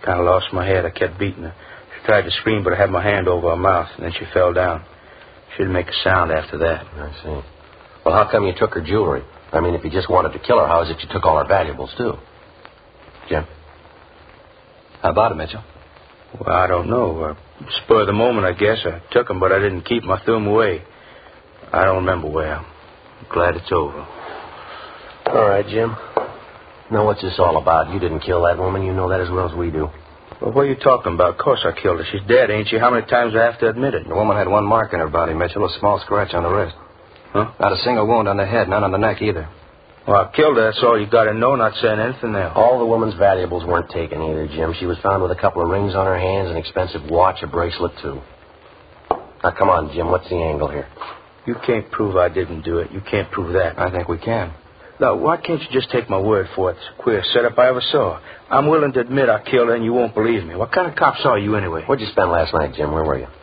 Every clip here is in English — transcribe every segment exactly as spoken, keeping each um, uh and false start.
kind of lost my head. I kept beating her. She tried to scream, but I had my hand over her mouth, and then she fell down. She didn't make a sound after that. I see. Well, how come you took her jewelry? I mean, if you just wanted to kill her, how is it you took all her valuables, too? Jim? How about it, Mitchell? Well, I don't know. Uh, spur of the moment, I guess. I took them, but I didn't keep them. I threw them away. I don't remember well. I'm glad it's over. All right, Jim. Now, what's this all about? You didn't kill that woman. You know that as well as we do. Well, what are you talking about? Of course I killed her. She's dead, ain't she? How many times do I have to admit it? The woman had one mark in her body, Mitchell, a small scratch on the wrist. Huh? Not a single wound on the head, none on the neck either. Well, I killed her. That's all you got to know, not saying anything else. All the woman's valuables weren't taken either, Jim. She was found with a couple of rings on her hands, an expensive watch, a bracelet, too. Now, come on, Jim. What's the angle here? You can't prove I didn't do it. You can't prove that. I think we can. Now, why can't you just take my word for it? It's the queerest setup I ever saw. I'm willing to admit I killed her, and you won't believe me. What kind of cops are you, anyway? Where'd you spend last night, Jim? Where were you?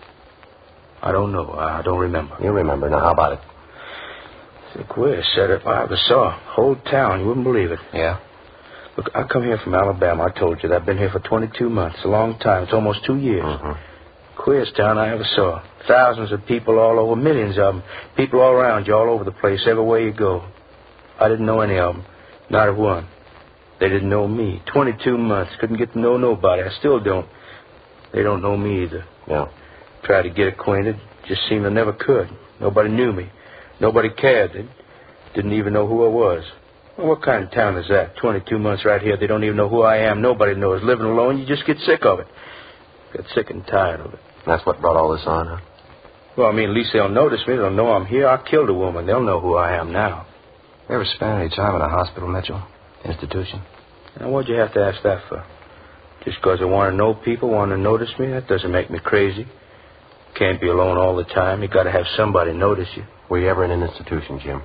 I don't know. I don't remember. You remember. Now, how about it? It's the queerest setup I ever saw. Whole town. You wouldn't believe it. Yeah? Look, I come here from Alabama. I told you that. I've been here for twenty-two months. A long time. It's almost two years. Mm-hmm. Queerest town I ever saw. Thousands of people all over. Millions of them. People all around you, all over the place, everywhere you go. I didn't know any of them. Not a one. They didn't know me. twenty-two months. Couldn't get to know nobody. I still don't. They don't know me either. Yeah. Tried to get acquainted. Just seemed I never could. Nobody knew me. Nobody cared. They didn't even know who I was. Well, what kind of town is that? twenty-two months right here. They don't even know who I am. Nobody knows. Living alone, you just get sick of it. Get sick and tired of it. That's what brought all this on, huh? Well, I mean, at least they'll notice me. They'll know I'm here. I killed a woman. They'll know who I am now. You ever spent any time in a hospital, Mitchell? Institution? Now, what'd you have to ask that for? Just because I want to know people, want to notice me? That doesn't make me crazy. Can't be alone all the time. You got to have somebody notice you. Were you ever in an institution, Jim?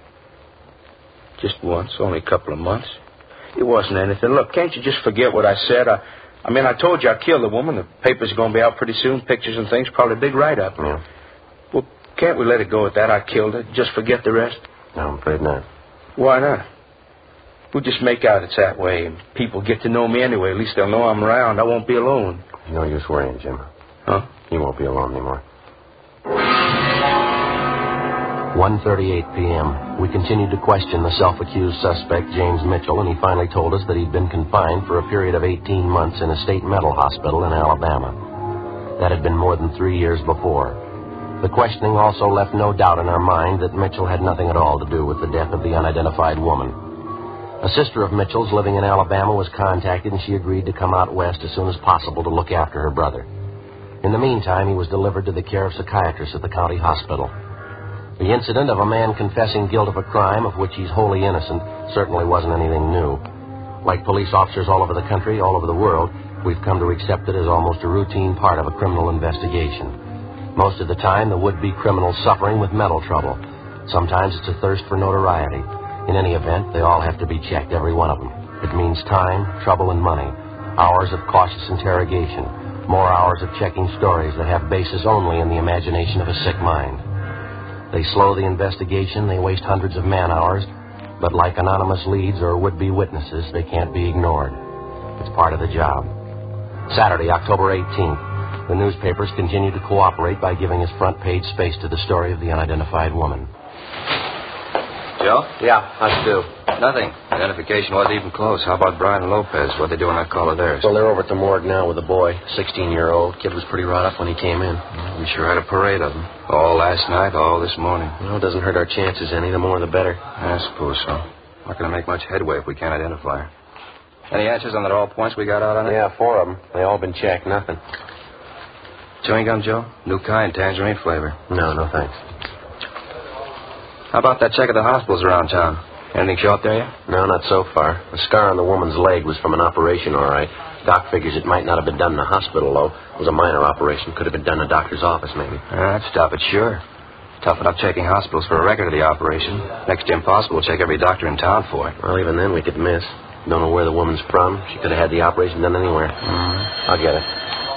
Just once, only a couple of months. It wasn't anything. Look, can't you just forget what I said? I, I mean, I told you I killed the woman. The papers are going to be out pretty soon, pictures and things, probably a big write-up. Yeah. Well, can't we let it go at that? I killed her. Just forget the rest? No, I'm afraid not. Why not? We'll just make out it's that way. People get to know me anyway. At least they'll know I'm around. I won't be alone. No use worrying, Jim. Huh? You won't be alone anymore. one thirty-eight p.m. We continued to question the self-accused suspect, James Mitchell, and he finally told us that he'd been confined for a period of eighteen months in a state mental hospital in Alabama. That had been more than three years before. The questioning also left no doubt in our mind that Mitchell had nothing at all to do with the death of the unidentified woman. A sister of Mitchell's living in Alabama was contacted, and she agreed to come out west as soon as possible to look after her brother. In the meantime, he was delivered to the care of psychiatrists at the county hospital. The incident of a man confessing guilt of a crime of which he's wholly innocent certainly wasn't anything new. Like police officers all over the country, all over the world, we've come to accept it as almost a routine part of a criminal investigation. Most of the time, the would-be criminal's suffering with mental trouble. Sometimes it's a thirst for notoriety. In any event, they all have to be checked, every one of them. It means time, trouble, and money. Hours of cautious interrogation. More hours of checking stories that have basis only in the imagination of a sick mind. They slow the investigation, they waste hundreds of man-hours, but like anonymous leads or would-be witnesses, they can't be ignored. It's part of the job. Saturday, October eighteenth. The newspapers continue to cooperate by giving us front page space to the story of the unidentified woman. Joe? Yeah, how's it do? Nothing. Identification wasn't even close. How about Brian and Lopez? What'd they do on that call of theirs? Well, they're over at the morgue now with a boy, sixteen-year-old. Kid was pretty wrought up when he came in. Well, we sure had a parade of them. All last night, all this morning. Well, it doesn't hurt our chances any. The more, the better. I suppose so. Not going to make much headway if we can't identify her. Any answers on the all points we got out on it? Yeah, four of them. They all been checked. Nothing. Chewing gum, Joe? New kind, tangerine flavor. No, no thanks. How about that check of the hospitals around town? Anything show up there yet? No, not so far. The scar on the woman's leg was from an operation, all right. Doc figures it might not have been done in a hospital, though. It was a minor operation. Could have been done in a doctor's office, maybe. That'd stop it, sure. Tough enough checking hospitals for a record of the operation. Next to impossible to check every doctor in town for it. Well, even then we could miss. Don't know where the woman's from. She could have had the operation done anywhere. Mm-hmm. I'll get it.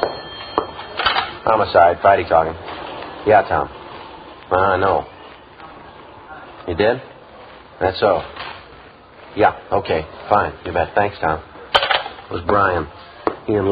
Homicide. Friday talking. Yeah, Tom. Uh, I know. You did? That's so. Yeah, okay. Fine. You bet. Thanks, Tom. It was Brian. He and